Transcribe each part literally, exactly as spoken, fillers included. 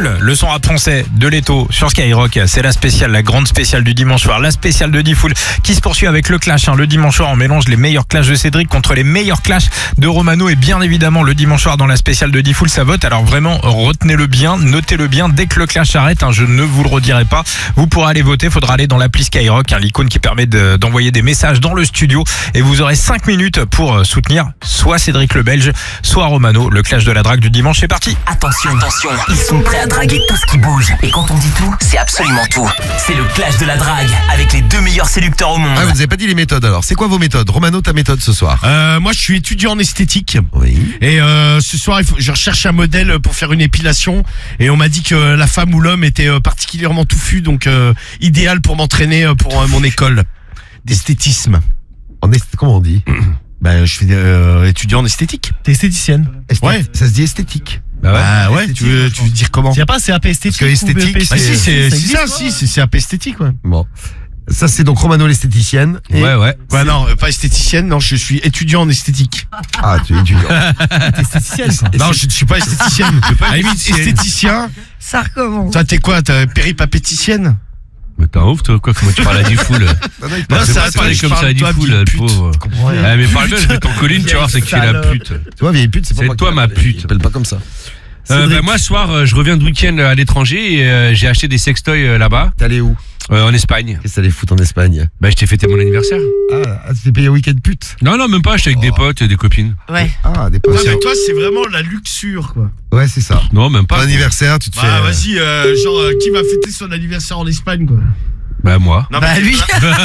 Diffoul, le son rap français de Leto sur Skyrock. C'est la spéciale, la grande spéciale du dimanche soir. La spéciale de Diffoul qui se poursuit avec le clash. Hein. Le dimanche soir, on mélange les meilleurs clashs de Cédric contre les meilleurs clashs de Romano. Et bien évidemment, le dimanche soir, dans la spéciale de Diffoul, ça vote. Alors vraiment, retenez-le bien, notez-le bien. Dès que le clash s'arrête, hein, je ne vous le redirai pas, vous pourrez aller voter. Il faudra aller dans l'appli Skyrock, hein, l'icône qui permet de, d'envoyer des messages dans le studio. Et vous aurez cinq minutes pour soutenir soit Cédric le Belge, soit Romano. Le clash de la drague du dimanche, c'est parti. Attention, attention, ils sont prêts à draguer tout ce qui bouge. Et quand on dit tout, c'est absolument tout. C'est le clash de la drague avec les deux meilleurs séducteurs au monde. Ah, vous n'avez pas dit les méthodes alors. C'est quoi vos méthodes? Romano, ta méthode ce soir? Euh, moi, je suis étudiant en esthétique. Oui. Et euh, ce soir, il faut, je recherche un modèle pour faire une épilation. Et on m'a dit que la femme ou l'homme était euh, particulièrement touffu, donc euh, idéal pour m'entraîner euh, pour euh, mon école d'esthétisme. En est... Comment on dit? Bah, je suis euh, étudiant en esthétique. T'es esthéticienne. Esthé- Ouais. Ça se dit esthétique. Bah ouais, bah ouais tu, veux, tu veux dire comment? Il y a pas C A P esthétique? Parce que esthétique, ou B E P? Bah si, c'est ça c'est ça, existe, si, c'est c'est un peu esthétique, ouais. Bon. Ça, c'est donc Romano l'esthéticienne. Et... Ouais, ouais. Ouais, non, pas esthéticienne, non, je suis étudiant en esthétique. Ah, tu es étudiant. T'es esthéticienne, quoi. Non, je ne suis pas esthéticienne. Je suis pas à la limite, esthéticien. Ça recommence. Toi, t'es quoi? T'es péripapéticienne? Mais t'es un ouf, toi, quoi, comment tu parles à Diffoul? Non, non, il Non, parle- c'est pas vrai, parler je comme parle ça à de toi, Diffoul, vieille le pute. pauvre. Tu comprends rien. Ah, mais parle bien, je vais t'en colline, tu vas voir, c'est que tu es la pute. Tu vois, vieille pute, c'est pas C'est moi toi, qui- ma pute. Il s'appelle pas comme ça. Euh, Cédric, bah, moi, ce soir, euh, je reviens de week-end à l'étranger et euh, j'ai acheté des sextoys euh, là-bas, t'es allé où? euh, en Espagne. Qu'est-ce que t'allais foutre en Espagne? Bah, je t'ai fêté mon anniversaire. Ah, ah, tu t'es payé un week-end pute? Non, non, même pas, j'étais avec des Oh. potes et des copines. Ouais. Ah, des Ouais, potes. mais toi, c'est vraiment la luxure, quoi. Ouais, c'est ça. Non, même Ton pas. anniversaire, tu te Bah, fais. euh, vas-y, euh, genre, euh, qui va fêter son anniversaire en Espagne, quoi? Bah, moi. Non, Bah mais lui.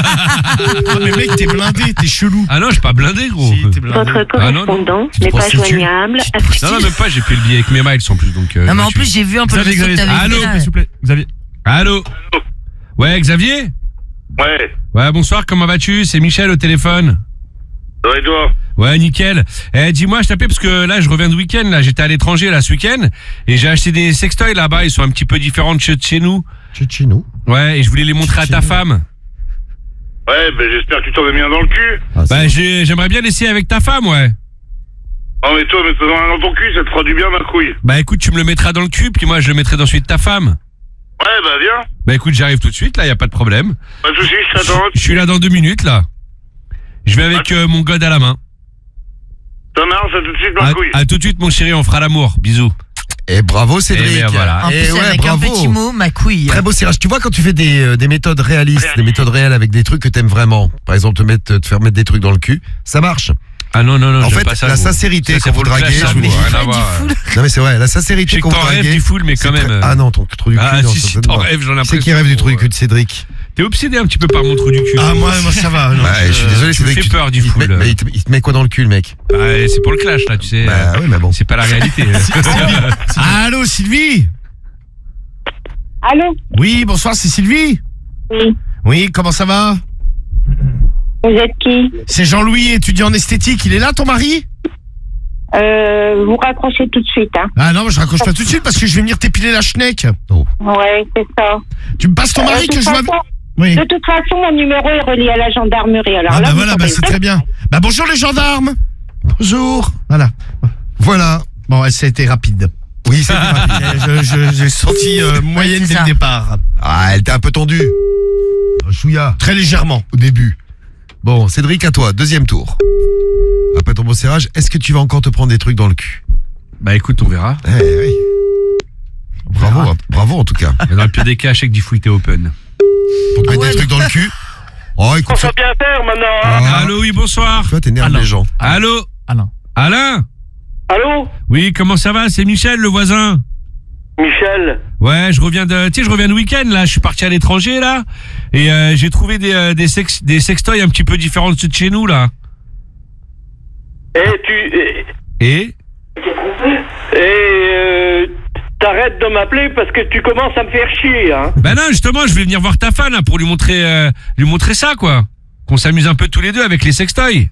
Non, mais mec, t'es blindé, t'es chelou. Ah non, je suis pas blindé, gros. Si, t'es blindé. Votre Ah, non, non. correspondant Tu te n'est pas prostitues joignable. Non, non, même pas, j'ai pris le billet avec mes miles en plus, donc. euh, Non mais en gratuit. plus j'ai vu un peu le Xavier, resto que Xavier, t'avais allô, fait là. S'il vous plaît, Xavier. Allô? Ouais, Xavier? Ouais, Ouais, bonsoir, comment vas-tu? C'est Michel au téléphone. ça va et toi? Ouais, nickel. Eh, dis-moi, je t'appelais parce que là, je reviens de week-end, là, j'étais à l'étranger, là, ce week-end, et j'ai acheté des sextoys là-bas, ils sont un petit peu différents de chez, de chez nous. Tu es de chez nous. Ouais, et je voulais les montrer à ta femme. Ouais, ben j'espère que tu t'en as bien dans le cul. Ah, c'est Bah, bon. j'ai- j'aimerais bien l'essayer avec ta femme, ouais. Oh mais toi, mets ça dans ton cul, ça te fera du bien ma couille. Bah, écoute, tu me le mettras dans le cul, puis moi, je le mettrai dans celui de ta femme. Ouais, bah viens, Bah, écoute, j'arrive tout de suite, là, y a pas de problème. pas de soucis, je t'attends. Je suis là dans deux minutes, là. Je vais avec euh, mon god à la main. Ça marche, à tout de suite ma À, couille. à tout de suite, mon chéri, on fera l'amour. Bisous. Et bravo Cédric. Eh ben, voilà. En Et plus ouais, avec bravo. un petit mot, ma couille. Très beau cirage. Tu vois, quand tu fais des, euh, des méthodes réalistes, Réaliste. des méthodes réelles avec des trucs que t'aimes vraiment, par exemple te, mettre, te faire mettre des trucs dans le cul, ça marche. Ah non, non, non, En j'aime fait, pas ça, la gros. sincérité Ça, c'est quand vous pour le draguez, clash, je vous ça, dis. rien à voir. Non mais c'est vrai, la Je sincérité sais quand que vous t'en rêves draguez. du full, mais c'est quand très- même. Ah non, ton trou du cul. Ah non, si, si, certainement. t'en rêves, j'en ai C'est l'impression. qui rêve du trou du cul de Cédric. T'es obsédé un petit peu par mon trou du cul. Ah, moi, moi, ça va. non, Ouais, je suis désolé tu me Cédric. fais peur, du il te full. met- mais il te, il te met quoi dans le cul le mec? Bah, c'est pour le clash, là, tu sais. Bah oui mais bon. C'est pas la réalité. Allô, Sylvie? Allô? Oui, bonsoir, c'est Sylvie? Oui. Oui, comment ça va? Vous êtes qui? C'est Jean-Louis, étudiant en esthétique. Il est là, ton mari? Euh, vous raccrochez tout de suite, hein. Ah non, je raccroche pas tout de suite parce que je vais venir t'épiler la schneck. Ouais, c'est ça. Tu me passes ton mari Euh, de que je toute vois... façon- Oui. De toute façon, mon numéro est relié à la gendarmerie. Alors Ah là, bah vous voilà, bah tombez c'est bien. très bien. Bah bonjour les gendarmes. Bonjour. Voilà. Voilà. Bon, ouais, ça a été rapide. Oui, c'est rapide. Je- je- J'ai senti euh, moyenne c'est dès ça. le départ. Ah, elle était un peu tendue. Un chouïa Très légèrement. au début. Bon, Cédric, à toi, deuxième tour. Après ton beau serrage, est-ce que tu vas encore te prendre des trucs dans le cul? Bah, écoute, on verra. Eh oui. Bravo, bravo en tout cas. Mais dans le pire des cas, je sais que Diffoul t'es open. Pour te mettre ouais, des trucs dans le cul. Oh, écoute, On ça, va bien faire maintenant, hein. Ah. Allô, oui, bonsoir. toi, t'énerves Alors. les gens. Allô? Alain. Alain? Allô? Oui, comment ça va? C'est Michel, le voisin. Michel? Ouais, je reviens de, tu sais, je reviens de week-end, là. Je suis parti à l'étranger, là. Et euh, j'ai trouvé des, euh, des, sex, des sextoys un petit peu différents de ceux de chez nous, là. Eh, tu... eh, Et? Eh, euh... T'arrêtes de m'appeler parce que tu commences à me faire chier, hein. Bah non, justement, je vais venir voir ta femme, là, pour lui montrer, euh, lui montrer ça, quoi. Qu'on s'amuse un peu tous les deux avec les sextoys.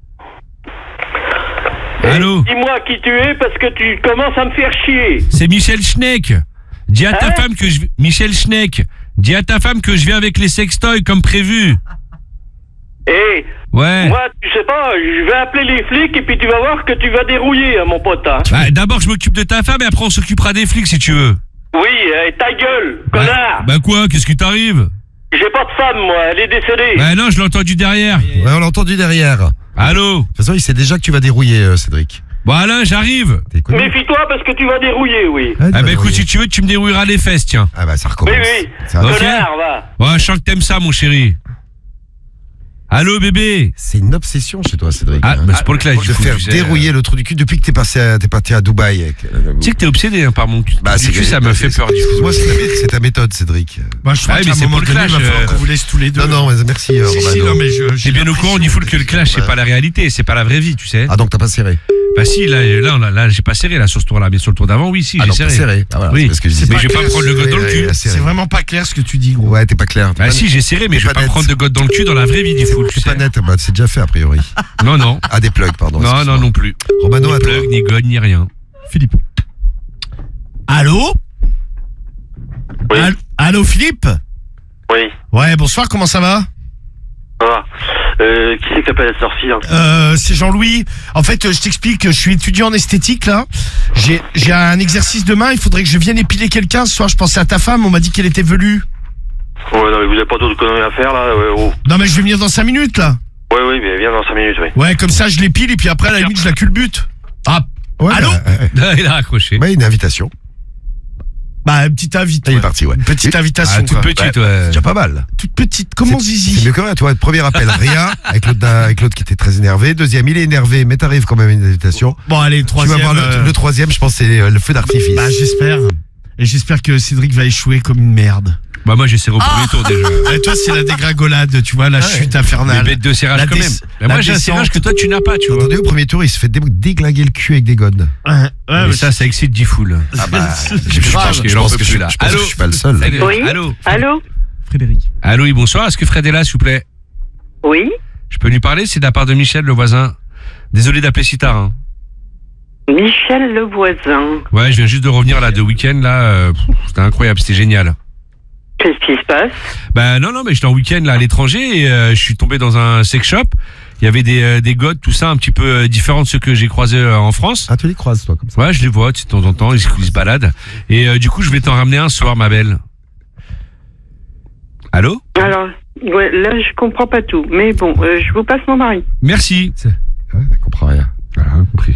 Allô? Dis-moi qui tu es parce que tu commences à me faire chier. C'est Michel Schneck. Dis à ta Hein? femme que je... Michel Schneck. Dis à ta femme que je viens avec les sextoys comme prévu. Eh, Ouais. moi, tu sais pas, je vais appeler les flics et puis tu vas voir que tu vas dérouiller, hein, mon pote, hein. Bah, d'abord, je m'occupe de ta femme et après, on s'occupera des flics si tu veux. Oui, eh, ta gueule, connard. Bah quoi, qu'est-ce qui t'arrive? J'ai pas de femme, moi, elle est décédée. Bah non, je l'ai entendu derrière. Ouais, on l'a entendu derrière. De Allô? toute façon, il sait déjà que tu vas dérouiller, euh, Cédric. Bon Alain, j'arrive. T'es connu. Méfie-toi parce que tu vas dérouiller, oui. Ah, tu Ah vas bah écoute, dérouiller. si tu veux, tu me dérouilleras les fesses, tiens. Ah bah ça Oui, recommence. oui. Ça va. Ok. Connard, va. Ouais, je sens que t'aimes ça, mon chéri. Allô, bébé? C'est une obsession chez toi, Cédric. Ah, hein. bah c'est pour le clash. de du coup, faire tu sais. dérouiller le trou du cul depuis que t'es passé, à- t'es parti à Dubaï. Avec, euh, Tu sais que t'es obsédé hein, par mon cul. bah, du cul, ça me fait peur du coup. Moi, c'est ta, mé- c'est ta méthode, Cédric. Bah, je crois Ah oui, qu'à mais un c'est moment pour le donné, il va clash, falloir euh. qu'on vous laisse tous les deux. Non, non, mais merci, euh, Si, si, Romano. non, mais je. T'es j'ai bien au courant, il faut que le clash, c'est Ouais. pas la réalité, c'est pas la vraie vie, tu sais. Ah, donc t'as pas serré. Bah si, là, là, là, là, j'ai pas serré là sur ce tour-là, mais sur le tour d'avant, oui, si, Ah, j'ai donc t'as serré. serré. Ah, voilà, Oui. c'est ce que je Mais disais. je vais pas me prendre le god dans le Ouais, cul. ouais, ouais, serré. C'est vraiment pas clair ce que tu dis, gros. Ouais, t'es pas clair. T'es Bah pas si, j'ai serré, mais t'es je vais pas pas me net. prendre de god dans le cul dans la vraie vie, du full, tu t'es pas sais. net, bah, c'est déjà fait, a priori. Non, non. Ah, des plugs, pardon. Non, excuse-moi. non, non plus. Romano, Ni à toi. plug, ni god, ni rien. Philippe. Allô? Oui. Allô, allô, Philippe? Oui, Ouais, bonsoir, comment ça va? ça va. Euh, qui c'est qui appelle cette heure-ci, hein? Euh, c'est Jean-Louis. En fait, euh, je t'explique, je suis étudiant en esthétique, là. J'ai, j'ai un exercice demain, il faudrait que je vienne épiler quelqu'un. Ce soir, je pensais à ta femme, on m'a dit qu'elle était velue. Ouais, non, mais vous avez pas d'autres conneries à faire, là? Ouais, oh. Non, mais je vais venir dans cinq minutes, là. Ouais, oui, mais viens dans cinq minutes, oui. Ouais, comme ça, je l'épile, et puis après, à la limite, je la culbute. Ah, Ouais, Allô bah, ouais. Il a raccroché. Bah, une invitation. bah, une petite invite. Ah, il est ouais. parti, ouais. Une petite Et- invitation, Ah, toute quoi. petite, Ouais, ouais. C'est déjà pas mal. Toute petite. Comment C'est- Zizi? C'est mieux que rien, toi. Premier appel, rien. Avec l'autre, d'un- avec l'autre qui était très énervé. Deuxième, il est énervé, mais t'arrives quand même à une invitation. Bon, allez, le Tu troisième. vas voir le, euh, le troisième, je pense, c'est euh, le feu d'artifice. Bah, j'espère. Et j'espère que Cédric va échouer comme une merde. Bah moi, j'ai serré au premier tour déjà. Et toi, c'est la dégringolade, tu vois, la chute Des infernale. bêtes de serrage La quand même. des- Mais la moi, j'ai un descente. serrage que toi, tu n'as pas, tu vois. Attendez, au premier tour, il se fait dé- déglinguer le cul avec des godes. Ouais, ouais, Mais ouais, ça, ça excite D-Full. Ah bah, c'est je, je grave. pense, je Il en pense peut que plus, je, là. je pense que Allô je suis pas le seul. Salut. Oui. Allô. Allô? Frédéric. Allô, oui, bonsoir. Est-ce que Fred est là, s'il vous plaît? Oui? Je peux lui parler? C'est de la part de Michel, le voisin. Désolé d'appeler si tard. Hein. Michel le voisin. Ouais, je viens juste de revenir là de week-end. Là, euh, pff, c'était incroyable, c'était génial. Qu'est-ce qui se passe? Ben non, non, mais j'étais en week-end là à l'étranger et euh, je suis tombé dans un sex shop. Il y avait des, euh, des godes, tout ça, un petit peu euh, différents de ceux que j'ai croisés euh, en France. Ah, tu les croises, toi, comme ça. Ouais, je les vois, tu sais, de temps en temps, ils, se- ils se baladent. Et euh, du coup, je vais t'en ramener un ce soir, ma belle. Allô? Alors, ouais, là, je comprends pas tout. Mais bon, euh, je vous passe mon mari. Merci. Ouais, je comprends rien. Voilà, compris.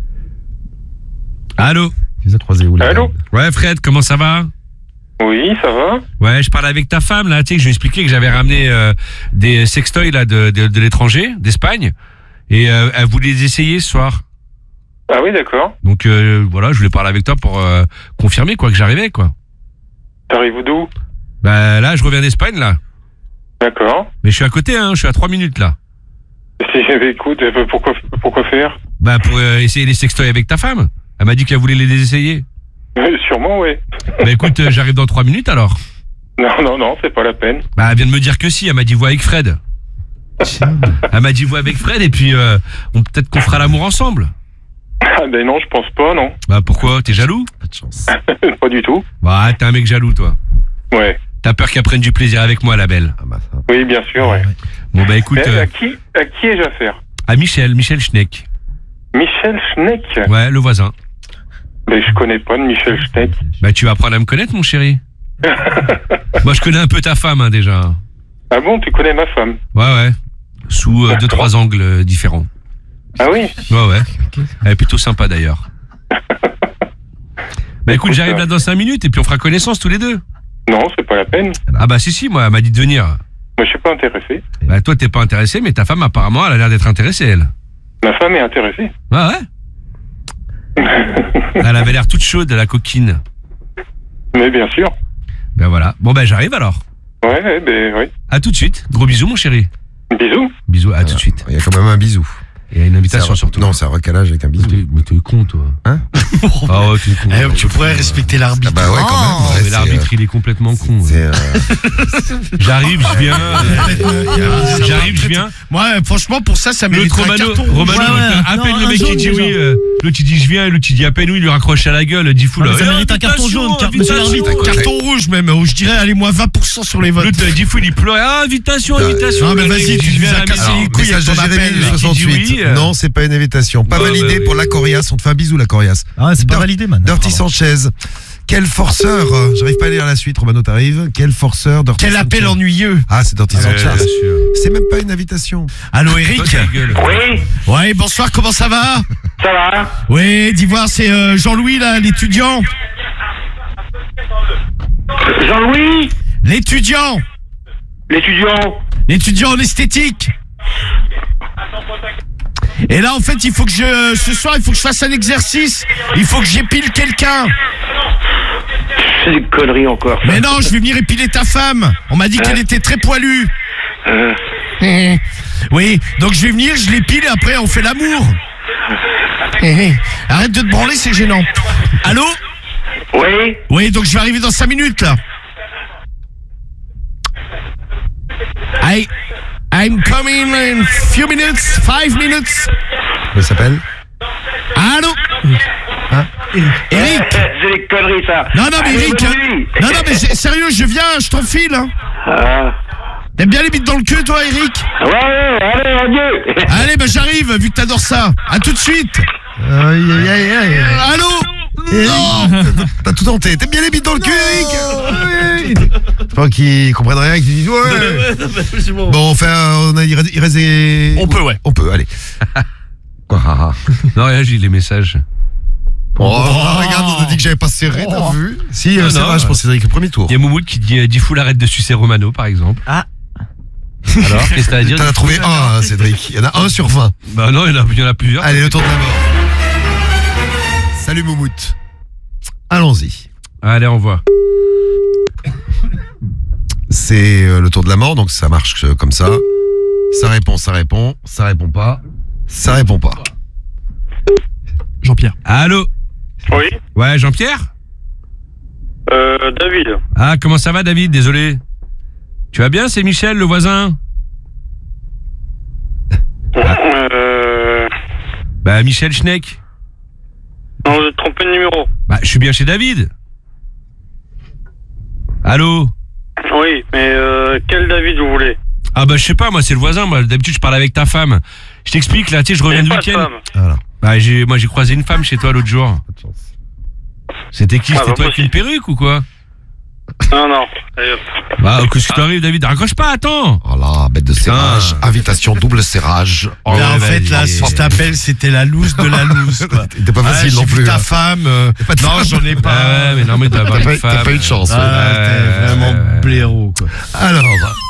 Allô? Tu les as croisés où, là? Allô? Ouais, Fred, comment ça va? Oui, ça va? Ouais, je parlais avec ta femme, là, tu sais, que je lui ai expliqué que j'avais ramené euh, des sextoys, là, de, de, de l'étranger, d'Espagne. Et euh, elle voulait les essayer ce soir. Ah oui, d'accord. Donc, euh, voilà, je voulais parler avec toi pour euh, confirmer, quoi, que j'arrivais, quoi. T'arrives d'où? Bah, là, je reviens d'Espagne, là. D'accord. Mais je suis à côté, hein, je suis à trois minutes, là. Si, écoute, euh, pourquoi, pourquoi faire? Bah, pour euh, essayer les sextoys avec ta femme. Elle m'a dit qu'elle voulait les essayer. Euh, Sûrement, oui. Bah, écoute, euh, j'arrive dans trois minutes, alors. Non, non, non, c'est pas la peine. Bah, elle vient de me dire que si, elle m'a dit, vois avec Fred. Elle m'a dit, vois avec Fred, et puis, euh, on peut-être qu'on fera l'amour ensemble. Ah ben non, je pense pas, non. Bah, pourquoi? T'es jaloux? Pas de chance. Pas du tout. Bah, t'es un mec jaloux, toi. Ouais. T'as peur qu'elle prenne du plaisir avec moi, la belle. Ah bah, ça. Oui, bien sûr, ouais. Bon, bah, écoute, Mais euh, à qui, à qui ai-je affaire? à Michel, Michel Schneck. Michel Schneck? Ouais, le voisin. Ben, je connais pas de Michel Schneck. Bah, tu vas apprendre à me connaître, mon chéri. Moi, je connais un peu ta femme, hein, déjà. Ah bon, tu connais ma femme? Ouais, ouais. Sous euh, deux, D'accord. trois angles euh, différents. Ah oui? Ouais, ouais. Elle est plutôt sympa, d'ailleurs. Bah, écoute, j'arrive là dans cinq minutes, et puis on fera connaissance tous les deux. Non, c'est pas la peine. Ah, bah, si, si, moi, elle m'a dit de venir. Moi, je suis pas intéressé. Bah, toi, t'es pas intéressé, mais ta femme, apparemment, elle a l'air d'être intéressée, elle. Ma femme est intéressée. Ouais, ouais. Elle avait l'air toute chaude, la coquine. Mais bien sûr. Ben voilà. Bon, ben j'arrive alors. Ouais, ouais, ben oui. À tout de suite. Gros bisous, mon chéri. Bisous. Bisous, à tout de suite. Il y a quand même un bisou. Et une C'est invitation un- surtout. Non, c'est un recalage avec un bisou. Mais t'es- mais t'es con, toi. Hein? Ah ouais, t'es con. Eh, tu pourrais respecter l'arbitre. Ah bah ouais, quand même. Ah, Ouais, mais c'est, l'arbitre, euh, il est complètement con. c'est, euh, J'arrive, je viens. Euh, J'arrive, je viens. Moi, franchement, pour ça, ça mérite L'autre un Romano, carton rouge. Romano, Ouais, ouais. à Non, peine le un mec qui jaune, dit déjà. oui, euh, l'autre il dit je viens, l'autre il dit à peine oui, il lui raccroche à la gueule, dit fou Ah, là. mais ça Eh, mérite un carton invitation, jaune, car- monsieur invitation. l'arbitre. Carton rouge même, où je dirais, allez, moi vingt pour cent sur les votes. L'autre dit fou, il pleurait. Ah, invitation, Putain, invitation. non, mais Le vas-y, mec, tu je nous viens as à la cassé maison. les couilles message de avec ton Jérémy appel, du là, qui dit soixante-huit. oui, euh. Non, c'est pas une invitation. Pas Ouais, validé ouais, pour ouais. la coriace. On te fait un bisou, la coriace. Ah, c'est pas Dir- validé, man. Dirty Pardon. Sanchez. Quel forceur, euh, j'arrive pas à lire la suite, Romano t'arrive. Quel forceur Dirty Quel appel Sanchez. ennuyeux. Ah, c'est Dirty Euh, Sanchez. bien sûr. C'est même pas une invitation. Allô Eric. Ta gueule. Oui, Ouais, bonsoir, comment ça va? ça va. Oui, dis voir, c'est euh, Jean-Louis là, l'étudiant. Jean-Louis, L'étudiant. l'étudiant. L'étudiant en esthétique. Et là, en fait, il faut que je, ce soir, il faut que je fasse un exercice. Il faut que j'épile quelqu'un. C'est des conneries encore. Mais non, je vais venir épiler ta femme. On m'a dit qu'elle était très poilue. Euh, Eh, Oui, donc je vais venir, je l'épile et après on fait l'amour. Eh, eh. Arrête de te branler, c'est gênant. Allô? oui, Oui, donc je vais arriver dans cinq minutes là. I, I'm coming in few minutes, five minutes. Elle s'appelle Allô? Eric? c'est des conneries ça. Non, non, mais Allez, Eric, bonne hein. nuit. Non, non, mais j'ai- sérieux, je viens, je t'enfile. Hein. Ah. T'aimes bien les bites dans le cul, toi, Eric? Ouais, ouais, allez, adieu. Allez, bah j'arrive, vu que t'adores ça. À tout de suite. Aïe, aïe, aïe, aïe. Allô? Non. T'as tout tenté. T'aimes bien les bites dans le cul, Eric? Je pense qu'ils comprennent rien, qu'ils disent ouais. Bon, on fait, un- on a, il reste- il reste des... On peut, ouais. On peut, allez. Quoi, haha. Non, regarde, j'ai les messages. Oh, regarde, on a dit que j'avais pas serré, t'as vu? Si, Non, euh, c'est non, vrai, je pense que Cédric, le premier tour. Il y a Moumoud qui dit, euh, dit fou arrête de sucer Romano, par exemple. Ah. Alors, qu'est-ce que t'as à dire? T'en as trouvé un, hein, Cédric. Il y en a un sur vingt. Bah non, il y en a, il y en a plusieurs. Allez, le tour de la mort. Salut Moumout. Allons-y. Allez, on voit. C'est euh, le tour de la mort, donc ça marche euh, comme ça. Ça répond, ça répond, ça répond pas, ça répond pas. Jean-Pierre. Allô? Oui, Ouais, Jean-Pierre? euh, David. Ah, comment ça va, David? Désolé. Tu vas bien, c'est Michel, le voisin? Euh, Bah, Michel Schneck. non, vous êtes trompé de numéro. Bah, je suis bien chez David. Allô? Oui, mais euh, quel David vous voulez? Ah bah je sais pas, moi c'est le voisin, moi d'habitude je parle avec ta femme. Je t'explique là, tu sais, je reviens J'ai de pas de week-end. femme. Voilà. Bah j'ai, moi j'ai croisé une femme chez toi l'autre jour. C'était qui? Ah, C'était bah, toi avec une possible. perruque ou quoi? Non, non. Allez, hop. Bah qu'est-ce qui t'arrive, David? Raccroche pas, attends. Oh là, bête de serrage, invitation double serrage. Oh, Là, en ouais, fait, vas-y. là, si je t'appelle, c'était la loose de la loose, quoi. T'es pas facile Ah, non j'ai vu plus. ta hein. femme. euh, pas de non, femme. j'en ai Ah pas. ouais, mais non, mais t'as T'as pas pas, une femme. t'as pas eu de chance. ouais. Ah, t'es Ouais, vraiment ouais, ouais. blaireau, quoi. Alors,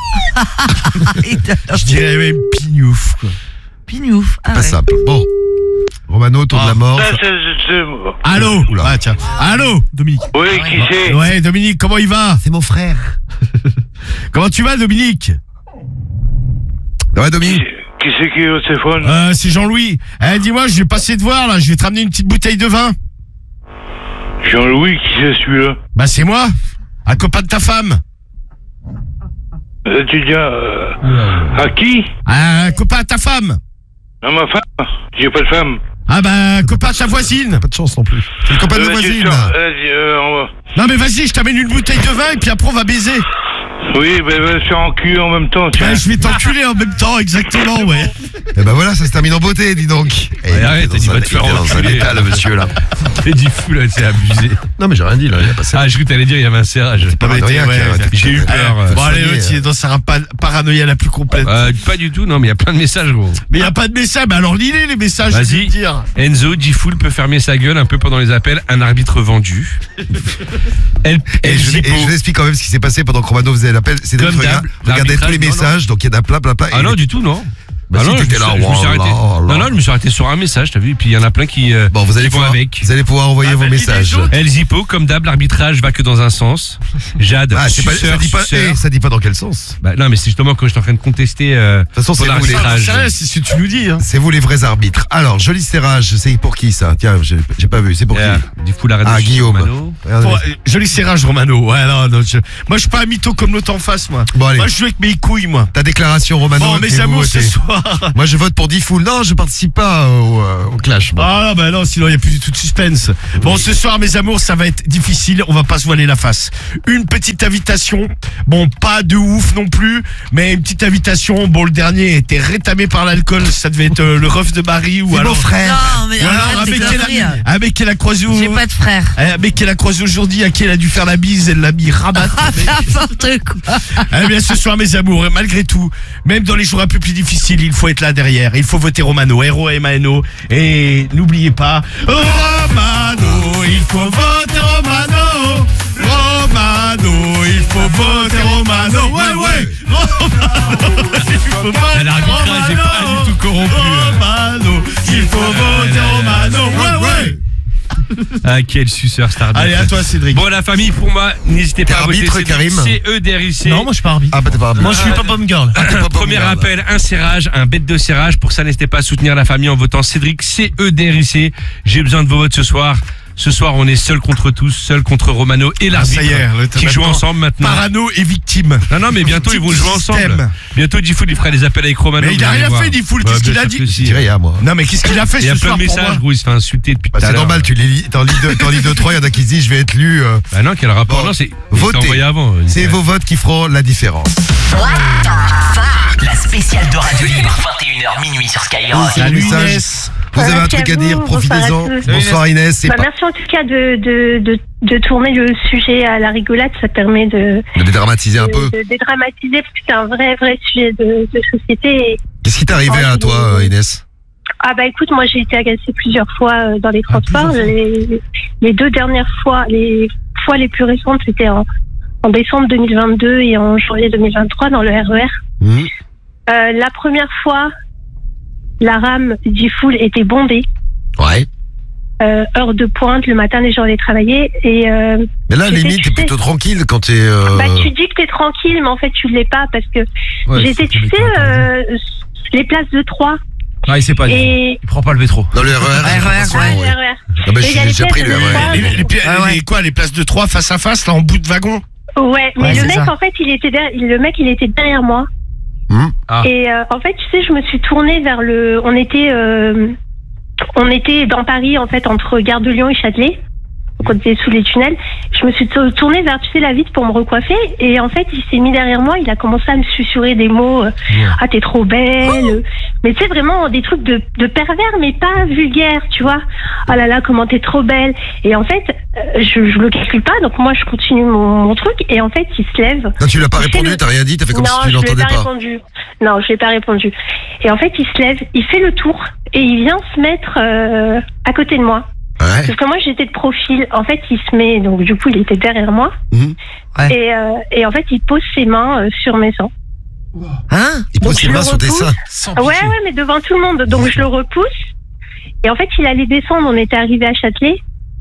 Je dirais même pignouf, quoi. Pignouf. Ah pas ouais. simple. Bon, Romano, tour de la mort. Ça, ça- c'est- c'est- c'est- Allô? Oula. Ah, tiens. Allô? Dominique. Oui, qui c'est? Ouais, Dominique, comment il va? C'est mon frère. Comment tu vas, Dominique? Ouais, Dominique. Qui c'est qui est au téléphone? Euh, c'est Jean-Louis. Eh, dis-moi, je vais passer te voir, là. Je vais te ramener une petite bouteille de vin. Jean-Louis, qui c'est celui-là? Bah, c'est moi. Un copain de ta femme. Euh, tu dis euh, à qui? Un copain à ta femme. À ma femme? J'ai pas de femme. Ah, bah, un copain à ta voisine. Pas de chance non plus. C'est le copain de Euh, la tu voisine. sors- vas-y, euh, on va. Non, mais vas-y, je t'amène une bouteille de vin et puis après, on va baiser. Oui, ben va se faire en cul en même temps, tiens. Bah, je vais t'enculer en même temps, exactement, ouais. Et ben voilà, ça se termine en beauté, dis donc. Et il arrête, était t'as dit dans va un- te faire il était dans un enculer. état, le monsieur là. T'es dit fou là, c'est abusé. Non, mais j'ai rien dit là, il a passé. Ah, je crois que t'allais dire il y avait un serrage. pas mais rien, t'es- ouais, qui a- J'ai eu peur. Faut Bon, allez, soigner, l'autre, il est dans sa pa- paranoïa la plus complète. Euh, pas du tout, non, mais il y a plein de messages, gros. Mais y a pas de message, bah alors lis-les les messages, je vais Vas-y. te dire. Enzo, G-Fool peut fermer sa gueule un peu pendant les appels, un arbitre vendu. Elle, Et elle je, et Zippo. je vous explique quand même ce qui s'est passé pendant que Romano faisait l'appel. C'est de Comme regarder, d'hab, regarder tous les l'arbitrage, non, messages, donc il y en a plein, plein, plein. Ah et- non, du tout, non. Bah Ah si, non, je me t'étais suis, là, je me suis oh arrêté. là Non, là. non, je me suis arrêté sur un message, t'as vu, et puis il y en a plein qui, euh, Bon, vous allez qui vont pouvoir, avec. vous allez pouvoir envoyer Ah, vos bah, dis les messages. autres. El Zippo, comme d'hab, l'arbitrage va que dans un sens. Jade, Ah, c'est pas, ça suceur, dit pas, suceur. eh, ça dit pas dans quel sens. Bah, non, mais c'est justement quand je suis en train de contester euh, De toute façon, ton c'est vous, les, arbitrage. C'est vrai, c'est ce que tu nous dis, hein. c'est vous les vrais arbitres. Alors, joli serrage, c'est pour qui ça? Tiens, j'ai j'ai pas vu, c'est pour Yeah. qui? Du full arrêt de Ah, sucer, Guillaume. Romano. Regardez. Bon, euh, joli serrage, Romano. Ouais, non, non, je- moi, je suis pas un mytho comme l'autre en face, moi. Bon, allez. Moi, je joue avec mes couilles, moi. Ta déclaration, Romano. Bon, et mes vous amours ce votez. soir. Moi, je vote pour Diffoul. Non, je participe pas au, euh, au clash. moi. Ah non, bah non, sinon il n'y a plus du tout de suspense. Bon, ce soir, mes amours, ça va être difficile, on va pas se voiler la face. Une petite invitation, bon, pas de ouf non plus, mais une petite invitation. Bon, le dernier était rétamé par l'alcool, ça devait être euh, le ref de Marie ou C'est alors... mon frère. Non, mais Ou alors un arrête mec, tes qui est conneries. la, un mec qui est la croisée au... J'ai pas de frère. Un mec qui est la croisée bise aujourd'hui. À qui elle a dû faire la bise? Elle l'a mis rabat. N'importe quoi. Eh bien, ce soir, mes amours, malgré tout, même dans les jours un peu plus difficiles, il faut être là derrière. Il faut voter Romano, R O M A N O. Et n'oubliez pas, Romano, il faut voter Romano. Romano, il faut voter Romano. Ouais, ouais. Romano, il faut voter Elle a arbitrage est pas du tout corrompu. Romano, il faut voter Romano. Ouais, ouais. Ah, quel suceur Stardust. Allez, à toi, Cédric. Bon, la famille, pour moi, n'hésitez T'es pas à voter arbitre, Karim C E D R I C. Non, moi je suis pas arbitre. Ah, bah t'es pas Moi je suis pas pomme girl. Premier appel, un serrage, un bête de serrage. Pour ça, n'hésitez pas à soutenir la famille en votant Cédric C E D R I C. J'ai besoin de vos votes ce soir. Ce soir, on est seul contre tous, seul contre Romano et Ah, ça y l'arbitre est, le- qui jouent maintenant, ensemble maintenant. Parano et victime. Non, non, mais bientôt ils vont jouer ensemble. Système. Bientôt, Diffoul il fera des appels avec Romano. Mais il vous a allez rien voir. fait, Diffoul. Bah, Qu'est-ce qu'il bien a sûr dit? que si. Je dis rien, moi. Non, mais qu'est-ce qu'il a fait Il y a ce plein soir de pour moi? messages où il se fait insulter depuis Bah, tout à c'est l'heure. normal, tu les t'es en Ligue deux, t'es en Ligue deux trois, il y en a qui se disent je vais être lu. euh, Bah non, quel rapport? Bon, Non, c'est votez. c'est envoyé avant. C'est vos votes qui feront la différence. La spéciale de Radio Libre, vingt et une heures minuit sur Skyrock. C'est le Salut, message. Inès. Vous avez un Merci truc à à dire, vous, bonsoir profitez-en. à tous. Bonsoir Inès, c'est Bah, pas merci en tout cas de, de, de, de tourner le sujet à la rigolade. Ça permet de, de dédramatiser un peu. de, de dédramatiser parce que c'est un vrai, vrai sujet de, de société. Et- Qu'est-ce qui t'est arrivé à toi, euh, Inès? ah bah écoute, moi j'ai été agacée plusieurs fois euh, dans les Ah, transports. plusieurs fois. les, les deux dernières fois, les fois les plus récentes, c'était en, en décembre deux mille vingt-deux et en janvier deux mille vingt-trois dans le R E R. Mmh. Euh, la première fois, la rame Diffoul était bondée. Ouais. Euh, heure de pointe, le matin, les gens allaient travailler. Et euh, Mais là, C'était- limite, t'es plutôt tranquille quand t'es. Euh... bah, tu dis que t'es tranquille, mais en fait, tu l'es pas parce que Ouais, j'étais, faut tu qu'il sais, mette un euh, les places de trois. Ah, il sait pas. Et Il prend pas le métro. Dans le R E R. j'ai R E R, l'impression, ah, ouais. le R E R. Non, mais Et il y a j'ai les déjà pris places le de R E R. trois. Les, les, les, Ah ouais. les- quoi, les places de trois face à face, là, en bout de wagon? Ouais, mais Ouais, le c'est mec, ça. en fait, il était derrière, le mec, il était derrière moi. Mmh. Ah. Et euh, en fait, tu sais, je me suis tournée vers le. On était, euh, on était dans Paris, en fait, entre Gare de Lyon et Châtelet. Donc, on était sous les tunnels. Je me suis to- tournée vers, tu sais, la vitre pour me recoiffer. Et en fait, il s'est mis derrière moi. Il a commencé à me susurrer des mots. euh, Ah, t'es trop belle. Mais tu sais, vraiment des trucs de, de pervers, mais pas vulgaires, tu vois. Oh là là, comment t'es trop belle. Et en fait, euh, je, je le calcule pas. Donc moi, je continue mon, mon truc. Et en fait, il se lève. Non, tu l'as pas Il fait répondu, le- t'as rien dit, t'as fait comme non, si tu je lui ai l'entendais pas, pas. répondu. Non, je lui ai pas répondu. Et en fait, il se lève, il fait le tour et il vient se mettre euh, à côté de moi. Ouais. Parce que moi, j'étais de profil. En fait, il se met, donc du coup, il était derrière moi. Mhm. Ouais. Et, euh, et en fait, il pose ses mains euh, sur mes seins. Hein? Il pose Donc, ses je mains le sur tes repousse. seins. Ouais, ouais, mais devant tout le monde. Donc je le repousse. Et en fait, il allait descendre. On était arrivé à Châtelet.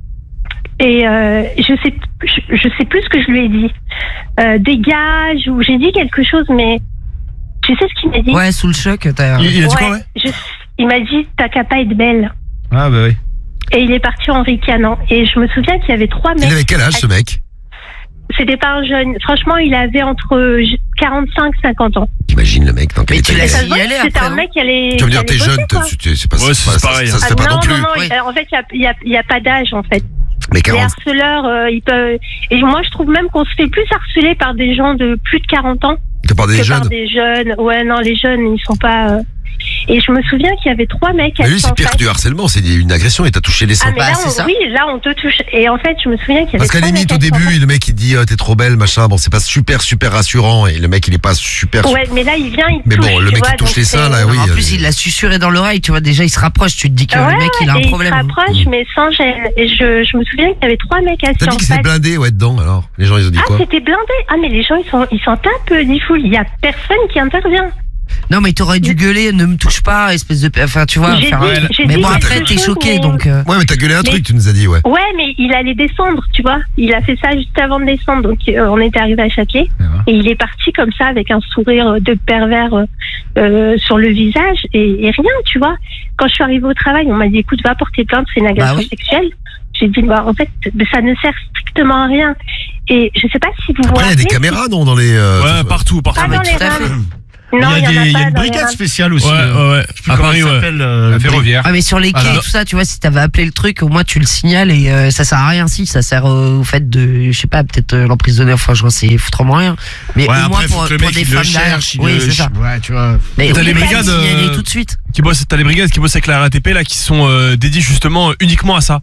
Et euh, je sais, je, je sais plus ce que je lui ai dit. Euh, dégage ou j'ai dit quelque chose, mais tu sais ce qu'il m'a dit. Ouais, sous le choc, t'as. Il, il a dit Ouais, quoi, ouais? je- il m'a dit t'as qu'à pas être belle. Ah, bah oui. Et il est parti en ricanant. Et je me souviens qu'il y avait trois mecs. Il avait quel âge, ce mec? C'était pas un jeune. Franchement, il avait entre quarante-cinq et cinquante ans. T'imagines le mec dans quel Mais tu état il l'as est? Ça se voit y que aller C'était après, un non mec qui allait. Tu veux me dire, qui t'es allait jeune, bosser, quoi. t'es- c'est pas, Ouais, c'est pas- c'est ça, pareil, ça se Ah fait pas non, non plus. non, non, Oui. il- en fait, il n'y a, il y a pas d'âge, en fait. Mais Les quarante. harceleurs, euh, ils peuvent. Et moi, je trouve même qu'on se fait plus harceler par des gens de plus de quarante ans T'as pas des que jeunes. par des jeunes. Ouais, non, les jeunes, ils sont pas. euh, Et je me souviens qu'il y avait trois mecs. Mais lui, assis c'est en pire face. que du harcèlement, c'est une agression et t'as touché les Ah, seins. mais Bah, là, c'est on, ça. oui, là, on te touche. Et en fait, je me souviens qu'il y avait Parce qu'à la trois limite, mecs au assis en début, face. le mec il dit euh, t'es trop belle, machin. Bon, c'est pas super, super rassurant. Et le mec il est pas super. Ouais, mais là, il vient, il Mais touche. bon, le tu mec vois, qui touche donc les seins, c'est- là, oui. en euh, plus, il l'a susurré dans l'oreille, tu vois. Déjà, il se rapproche. Tu te dis que Ouais, le mec, il a et un problème. Il se rapproche, mais sans gêne. Et je, je me souviens qu'il y avait trois mecs assis T'as en dit que face. c'était blindé, ouais, dedans, alors. Les gens, ils ont dit Ah, quoi? c'était blindé. Ah, mais les gens, ils sont, ils s'en tapent, euh, Diffoul. Il y a personne qui intervient. Non, mais t'aurais dû gueuler, ne me touche pas, espèce de. Enfin, tu vois. J'ai faire- dit- j'ai Mais dit bon, quelque après, t'es chose, choqué, mais- donc. euh, Ouais, mais t'as gueulé un Mais- truc, tu nous as dit, ouais. Ouais, mais il allait descendre, tu vois. Il a fait ça juste avant de descendre. Donc, euh, on était arrivé à Châtelet. Et il est parti comme ça, avec un sourire de pervers euh, euh, sur le visage. Et, et rien, tu vois. Quand je suis arrivée au travail, on m'a dit, écoute, va porter plainte, c'est une agression Bah oui. sexuelle. J'ai dit, bah, en fait, ça ne sert strictement à rien. Et je sais pas si vous vous Après, il y a rappelez. des caméras, non, dans les. euh, Ouais, tout- partout, partout. Pas mais dans tout les à fait. rames. Il y Non, a, il y en des, a il y a pas une dans les brigade rames. spéciale aussi. Ouais, euh, ouais, ouais. Je sais plus À comment Paris, ça ouais. s'appelle. euh, La bri- ferroviaire. Ah, mais sur les quais Alors- et tout ça, tu vois, si t'avais appelé le truc, au moins tu le signales et euh, ça sert à rien. Si, ça sert euh, au fait de, je sais pas, peut-être euh, l'emprisonner, enfin, je vois, c'est foutrement rien. Mais Ouais, au moins après, pour, faut que le pour mec des il le femmes derrière. cherche. il Oui, le- c'est ça. Ouais, tu vois. Mais T'as oui, les mais brigades, signaler euh, tout de suite. Qui bossent, t'as les brigades qui bossent avec la R A T P là, qui sont euh, dédiées justement uniquement à ça.